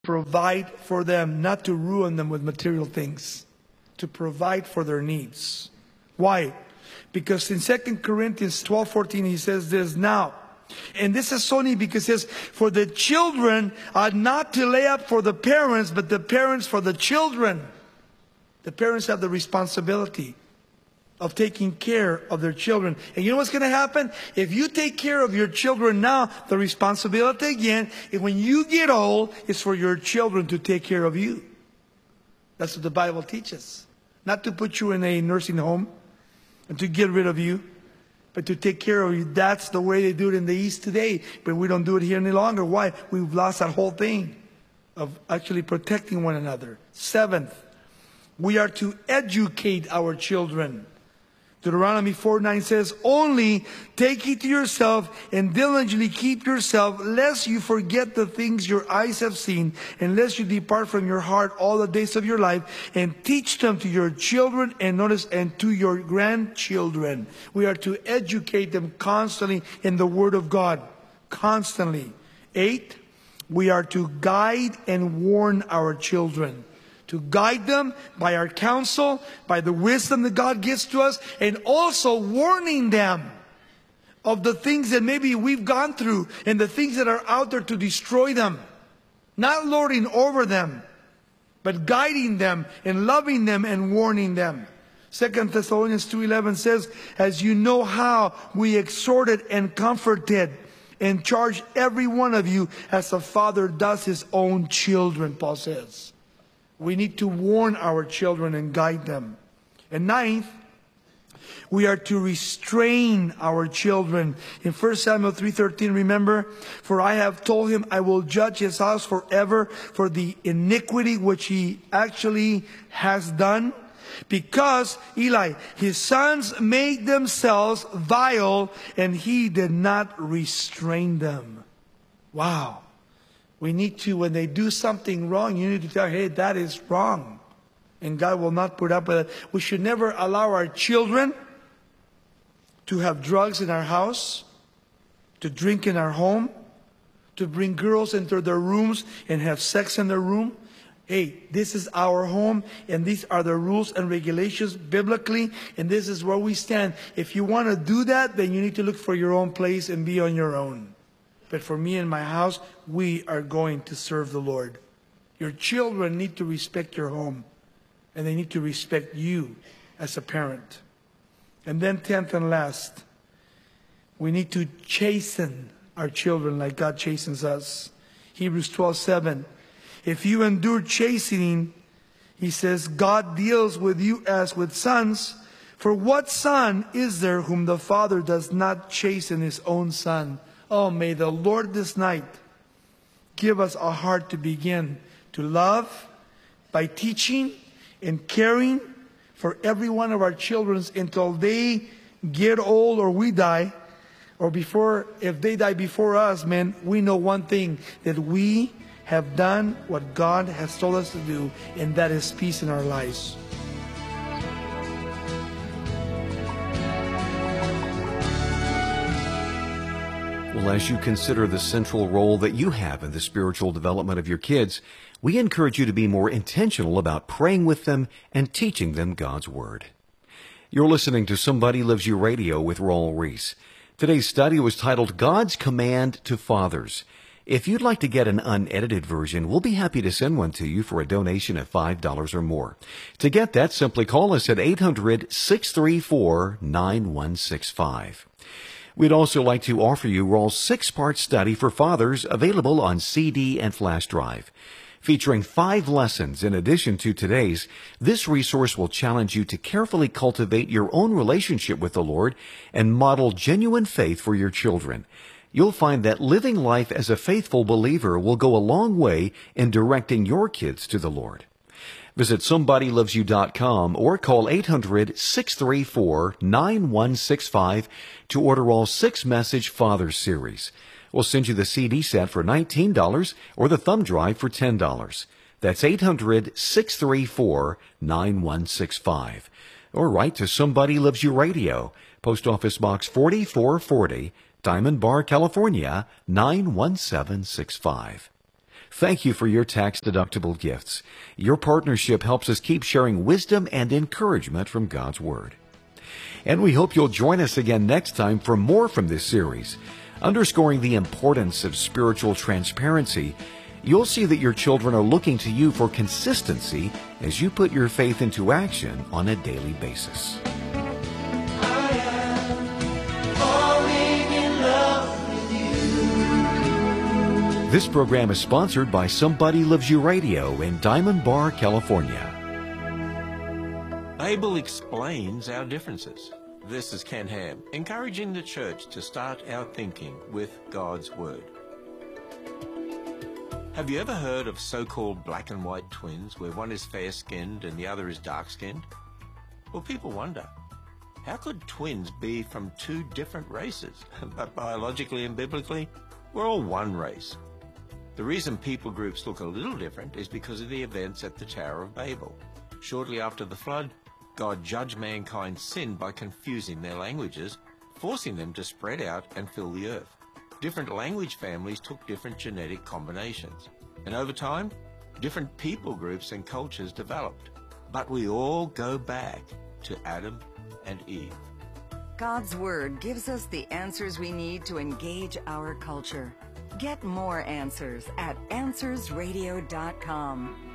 provide for them, not to ruin them with material things, to provide for their needs. Why? Because in 2 Corinthians 12:14 he says this now. And this is so neat because it says, for the children are not to lay up for the parents, but the parents for the children. The parents have the responsibility of taking care of their children. And you know what's going to happen? If you take care of your children now, the responsibility again, is when you get old, is for your children to take care of you. That's what the Bible teaches. Not to put you in a nursing home and to get rid of you, but to take care of you. That's the way they do it in the East today. But we don't do it here any longer. Why? We've lost that whole thing of actually protecting one another. Seventh, we are to educate our children. Deuteronomy 4:9 says, only take heed to yourself and diligently keep yourself, lest you forget the things your eyes have seen, and lest you depart from your heart all the days of your life, and teach them to your children, and notice, and to your grandchildren. We are to educate them constantly in the Word of God. Constantly. 8, we are to guide and warn our children. To guide them by our counsel, by the wisdom that God gives to us, and also warning them of the things that maybe we've gone through and the things that are out there to destroy them. Not lording over them, but guiding them and loving them and warning them. 2 Thessalonians 2:11 says, as you know how we exhorted and comforted and charged every one of you as a father does his own children, Paul says. We need to warn our children and guide them. And 9th, we are to restrain our children. In 1 Samuel 3:13, remember, for I have told him I will judge his house forever for the iniquity which he actually has done. Because, Eli, his sons made themselves vile and he did not restrain them. Wow. We need to, when they do something wrong, you need to tell, hey, that is wrong. And God will not put up with it. We should never allow our children to have drugs in our house, to drink in our home, to bring girls into their rooms and have sex in their room. Hey, this is our home, and these are the rules and regulations biblically, and this is where we stand. If you want to do that, then you need to look for your own place and be on your own. But for me and my house, we are going to serve the Lord. Your children need to respect your home. And they need to respect you as a parent. And then 10th and last, we need to chasten our children like God chastens us. Hebrews 12:7. If you endure chastening, he says, God deals with you as with sons. For what son is there whom the father does not chasten his own son? Oh, may the Lord this night give us a heart to begin to love by teaching and caring for every one of our children until they get old or we die, or before, if they die before us, man, we know one thing, that we have done what God has told us to do, and that is peace in our lives. Well, as you consider the central role that you have in the spiritual development of your kids, we encourage you to be more intentional about praying with them and teaching them God's Word. You're listening to Somebody Loves You Radio with Raul Ries. Today's study was titled God's Command to Fathers. If you'd like to get an unedited version, we'll be happy to send one to you for a donation of $5 or more. To get that, simply call us at 800-634-9165. We'd also like to offer you Raul's 6-part study for fathers available on CD and flash drive. Featuring 5 lessons in addition to today's, this resource will challenge you to carefully cultivate your own relationship with the Lord and model genuine faith for your children. You'll find that living life as a faithful believer will go a long way in directing your kids to the Lord. Visit SomebodyLovesYou.com or call 800-634-9165 to order all 6-message Fathers series. We'll send you the CD set for $19 or the thumb drive for $10. That's 800-634-9165. Or write to Somebody Loves You Radio, Post Office Box 4440, Diamond Bar, California, 91765. Thank you for your tax-deductible gifts. Your partnership helps us keep sharing wisdom and encouragement from God's Word. And we hope you'll join us again next time for more from this series. Underscoring the importance of spiritual transparency, you'll see that your children are looking to you for consistency as you put your faith into action on a daily basis. This program is sponsored by Somebody Loves You Radio in Diamond Bar, California. Abel explains our differences. This is Ken Ham, encouraging the church to start our thinking with God's Word. Have you ever heard of so-called black and white twins, where one is fair-skinned and the other is dark-skinned? Well, people wonder, how could twins be from two different races? But biologically and biblically, we're all one race. The reason people groups look a little different is because of the events at the Tower of Babel. Shortly after the flood, God judged mankind's sin by confusing their languages, forcing them to spread out and fill the earth. Different language families took different genetic combinations. And over time, different people groups and cultures developed. But we all go back to Adam and Eve. God's Word gives us the answers we need to engage our culture. Get more answers at AnswersRadio.com.